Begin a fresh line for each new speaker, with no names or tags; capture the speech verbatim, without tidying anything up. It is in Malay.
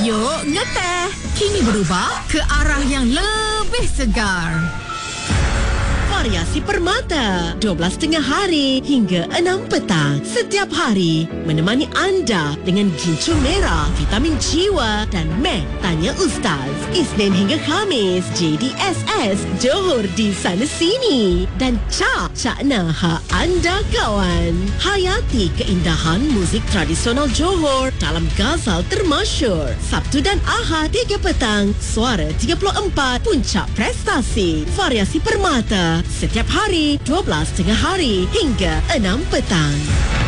Yuk ngeteh. Kini berubah ke arah yang lebih segar.
Variasi Permata dua belas tengah hari hingga enam petang setiap hari menemani anda dengan gincu merah, vitamin jiwa dan meh tanya Ustaz. Isnin hingga Khamis J D S S Johor di sana sini dan Cak Cak Nah anda kawan. Hayati keindahan muzik tradisional Johor dalam Ghazal termasyur. Sabtu dan Ahad tiga petang Suara tiga puluh empat Puncak Prestasi. Variasi Permata setiap hari dua belas tengah hari hingga enam petang.